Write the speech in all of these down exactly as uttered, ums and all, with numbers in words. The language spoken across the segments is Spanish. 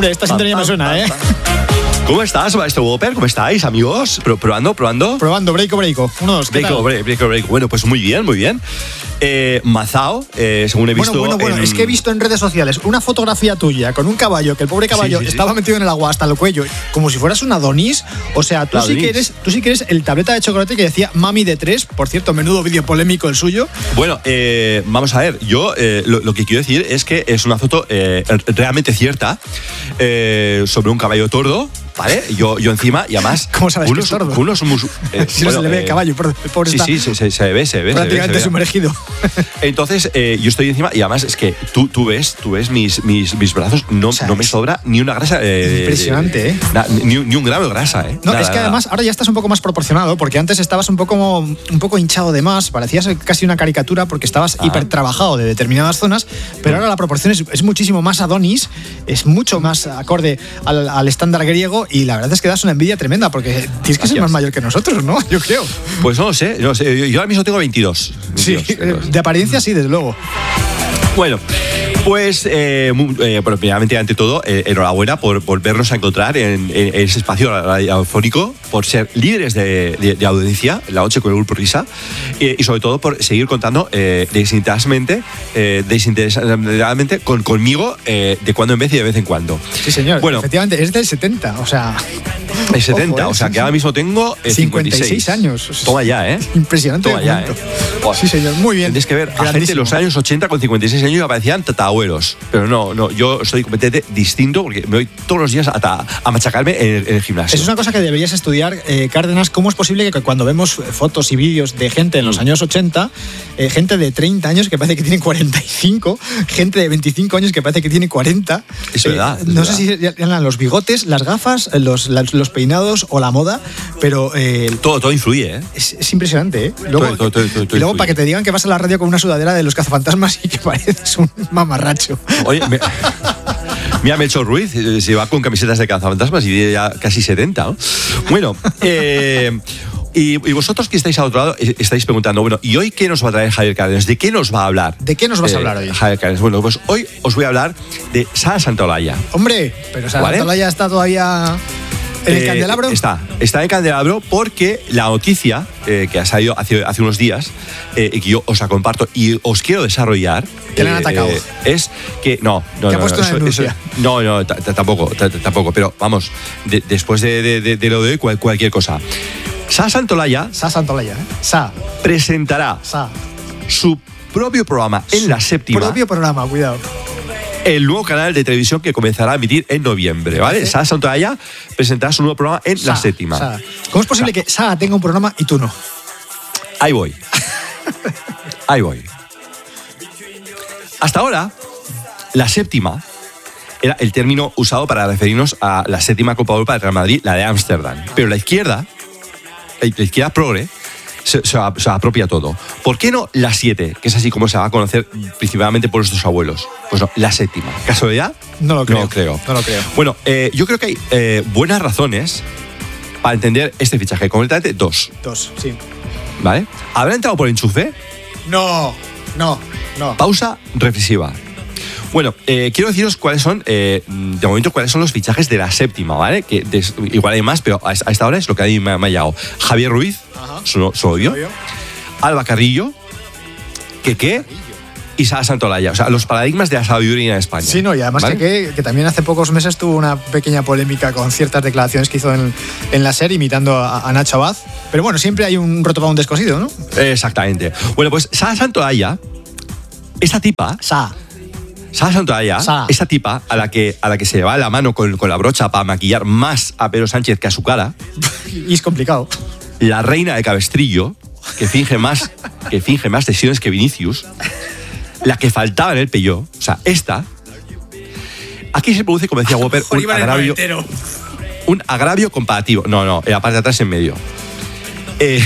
Hombre, esta sintonía me suena, ¿eh? ¿Cómo estás, maestro Whopper? ¿Cómo estáis, amigos? ¿Pro- ¿Probando, probando? Probando, breako, breako. Uno, dos, ¿qué Breako, tal? break, breako, break. Bueno, pues muy bien, muy bien. Eh, Mazao, eh, según he visto... Bueno, bueno, bueno, en- es que he visto en redes sociales una fotografía tuya con un caballo, que el pobre caballo Sí, sí, sí. estaba metido en el agua hasta el cuello, como si fueras un Adonis. O sea, tú La sí, que Adonis. eres, tú sí que eres el tableta de chocolate que decía Mami de tres. Por cierto, menudo vídeo polémico el suyo. Bueno, eh, vamos a ver, yo eh, lo, lo que quiero decir es que es una foto eh, realmente cierta eh, sobre un caballo tordo, ¿vale? Yo, yo encima, y además... ¿Cómo sabes que unos, es tordo? Unos mus- eh, Si no se le ve el caballo, por- el pobre sí, está sí, se, se, se ve, se ve. se ve, prácticamente se ve. sumergido. Entonces, eh, yo estoy encima, y además es que tú, tú ves, tú ves mis, mis, mis brazos, no, O sea, no me es sobra ni una grasa. eh, impresionante, ¿eh? na- ni, ni un gramo de grasa, ¿eh? No, Nada, es que nada. además ahora ya estás un poco más proporcionado, porque antes estabas un poco, un poco hinchado de más, parecías casi una caricatura porque estabas Ah. hipertrabajado de determinadas zonas, pero ahora la proporción es, es muchísimo más Adonis, es mucho más acorde al, al estándar griego, y la verdad es que das una envidia tremenda, porque tienes que ser Gracias. más mayor que nosotros, ¿no? Yo creo. Pues no lo sé, no lo sé. Yo, yo ahora mismo tengo veintidós. Sí, veintidós. de apariencia sí, desde luego. Bueno, pues, eh, mu- eh, bueno, primeramente, ante todo, eh, enhorabuena por volvernos a encontrar en, en- en ese espacio radiofónico, por ser líderes de, de- de audiencia, La Noche con el Grupo Risa, eh, y sobre todo por seguir contando eh, desinteresadamente, eh, desinteresadamente con, conmigo eh, de cuando en vez y de vez en cuando. Sí, señor. Bueno, Efectivamente, es del setenta, o sea... el setenta, Ojo, ¿eh? o sea Sí, que sí. ahora mismo tengo eh, cincuenta y seis cincuenta y seis años. Toma ya, ¿eh? Impresionante. Toma de ya, momento. ¿eh? Buah. Sí, señor, muy bien. Tienes que ver a gente de Grandísimo. los años ochenta con cincuenta y seis años y aparecían tatahueros. Pero no, no, yo soy completamente distinto porque me voy todos los días a, ta- a machacarme en el, en el gimnasio. Es una cosa que deberías estudiar, eh, Cárdenas. ¿Cómo es posible que cuando vemos fotos y vídeos de gente en los Mm. años ochenta, eh, gente de treinta años que parece que tiene cuarenta y cinco, gente de veinticinco años que parece que tiene cuarenta? Es verdad, es no verdad. sé si eran los bigotes, las gafas, los, las- los peinados o la moda, pero eh, Todo, todo influye, ¿eh? es, es impresionante, ¿eh? Luego, Todo, todo, todo, todo y luego influye. para que te digan que vas a la radio con una sudadera de los cazafantasmas y que pareces un mamarracho. Oye, me- mira, Melchor Ruiz eh, se va con camisetas de cazafantasmas y tiene ya casi setenta, ¿no? Bueno, eh, y, y vosotros que estáis al otro lado eh, estáis preguntando, bueno, ¿y hoy qué nos va a traer Javier Cárdenas? ¿De qué nos va a hablar? ¿De qué nos vas a Eh, hablar hoy? Javier Cárdenas. Bueno, pues hoy os voy a hablar de Sara Santaolalla. Hombre, pero Sara ¿Vale? Santaolalla está todavía en el Eh, candelabro. Está, está en el candelabro porque la noticia eh, que ha salido hace, hace unos días eh, y que yo os la comparto y os quiero desarrollar. Que le han atacado. Es que no, no, Que ha no, puesto no, una eso- denuncia. eso- no, no, ta- ta- tampoco, ta- ta- tampoco. Pero vamos, de- después de, de- de- de lo de hoy, cual- cualquier cosa. Sara Santaolalla Sa Santolaya, ¿eh? Sa, presentará Sa. su propio programa en la séptima. Propio programa, cuidado. El nuevo canal de televisión que comenzará a emitir en noviembre, ¿vale? Sara Santaolalla presentará su nuevo programa en la Sa, séptima. Sa. ¿Cómo es posible que Sa tenga un programa y tú no? Ahí voy. Ahí voy. Hasta ahora, la séptima era el término usado para referirnos a la séptima Copa Europa del Real Madrid, la de Ámsterdam. Pero la izquierda, la izquierda progre, se, se, se apropia todo. ¿Por qué no la siete, que es así como se va a conocer principalmente por nuestros abuelos? Pues no, la séptima. ¿Casualidad? No lo creo. No creo. No lo creo. Bueno, eh, yo creo que hay eh, buenas razones para entender este fichaje. Concretamente, dos. Dos, sí. ¿Vale? ¿Habrá entrado por enchufe? No, no, no. Pausa reflexiva. Bueno, eh, quiero deciros cuáles son, eh, de momento, cuáles son los fichajes de la séptima, ¿vale? Que des- igual hay más, pero a, a esta hora es lo que a mí me, me ha llegado. Javier Ruiz, Ajá. su, no- su novio. Novio. Alba Carrillo, Keke y Sara Santaolalla. O sea, los paradigmas de la sabiduría en España. Sí, no, y además ¿vale? que, que, que también hace pocos meses tuvo una pequeña polémica con ciertas declaraciones que hizo en, en la serie imitando a, a Nacho Abad. Pero bueno, siempre hay un roto para un descosido, ¿no? Exactamente. Bueno, pues Sara Santaolalla, esta tipa, Sa. Sara Santaolalla, Sa. esta tipa a la que, a la que se le va la mano con, con la brocha para maquillar más a Pedro Sánchez que a su cara, Y es complicado. la reina de Cabestrillo, que finge más, que finge más lesiones que Vinicius, la que faltaba en el Peugeot, o sea, esta, aquí se produce, como decía Whopper, un agravio, un agravio comparativo. No, no, en la parte de atrás en medio. Eh,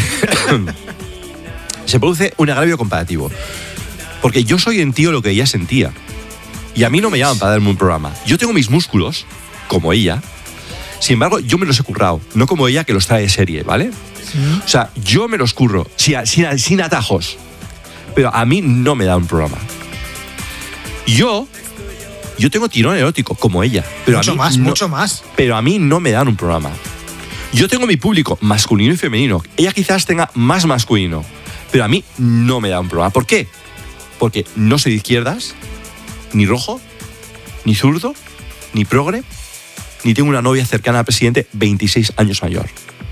se produce un agravio comparativo. Porque yo soy en tío lo que ella sentía. Y a mí no me llaman para darme un programa. Yo tengo mis músculos, como ella. Sin embargo, yo me los he currado. No como ella, que los trae de serie, ¿vale? O sea, yo me los curro, sin, sin, sin atajos. Pero a mí no me da un programa. Yo Yo tengo tirón erótico, como ella. Pero mucho a mí más, no, mucho más. Pero a mí no me dan un programa. Yo tengo mi público masculino y femenino. Ella quizás tenga más masculino, pero a mí no me da un programa. ¿Por qué? Porque no soy de izquierdas, ni rojo, ni zurdo, ni progre, ni tengo una novia cercana al presidente veintiséis años mayor.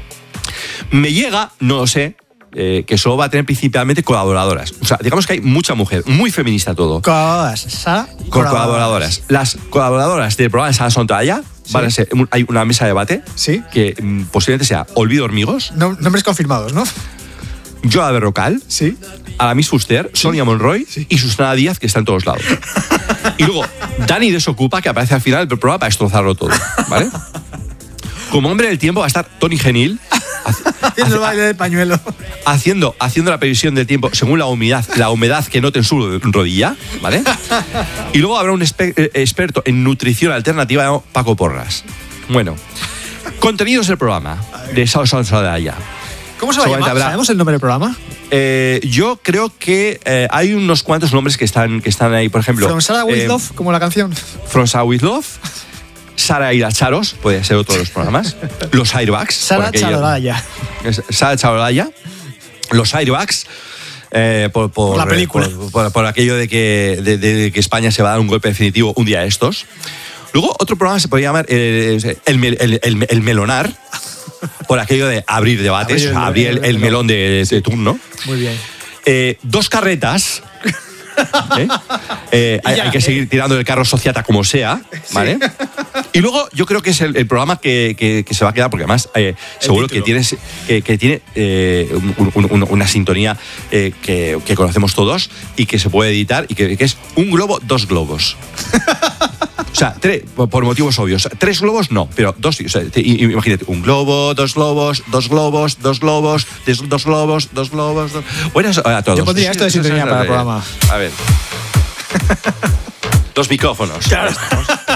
Me llega, no lo sé, eh, que solo va a tener principalmente colaboradoras. O sea, digamos que hay mucha mujer, muy feminista todo. Colaboradoras. Sara, Con colaboradoras. Las colaboradoras del programa de Sara Sontalla, Sí. van a ser, hay una mesa de debate Sí. que mm, posiblemente sea Olvido Hormigos, No- nombres confirmados, ¿no? Joa Berrocal, Sí. Aramis Fuster, Sonia Monroy Sí. y Susana Díaz, que está en todos lados. Y luego Dani Desocupa, que aparece al final del programa para destrozarlo todo, ¿vale? Como hombre del tiempo va a estar Tony Genil Haciendo el baile del pañuelo. haciendo, haciendo la previsión del tiempo según la humedad, la humedad que note en su rodilla, ¿vale? Y luego habrá un espe- eh, experto en nutrición alternativa llamado Paco Porras. Bueno, contenidos del programa de Sao Sao Soldaya. ¿Cómo se va a Solamente llamar? habrá- ¿Sabemos el nombre del programa? Eh, yo creo que eh, hay unos cuantos nombres que están, que están ahí, por ejemplo. From Sarah with eh, Love, como la canción. From Sarah with Love. Sara y las Charos, puede ser otro de los programas. Los Airbags. Sara por aquello- Chaloraya. Es- Sara Chaloraya. Los Airbags. eh, por, por, Por la película. Por, por- por aquello de que, de, de que España se va a dar un golpe definitivo un día de estos. Luego, otro programa se podría llamar eh, el, mel- el- el- el Melonar. Por aquello de abrir debates, Abrir el- abrir el, el- el melón de, de turno. Muy bien. Eh, dos carretas. ¿eh? Eh, hay, Ya, hay que seguir tirando del carro sociata como sea, ¿vale? Y luego yo creo que es el, el programa que, que- que se va a quedar, porque además eh, seguro que título. tiene, que, que tiene eh, un- un- un- una sintonía eh, que, que conocemos todos y que se puede editar y que, que es un globo, dos globos. O sea, tres, por por motivos obvios. Tres globos no, pero dos. O sea, te- i- imagínate, un globo, dos globos, dos globos, dos globos, des- dos globos, dos globos. Dos... Buenas a todos. Yo pondría esto de sintonía para el programa. A ver. Dos micrófonos. Claro.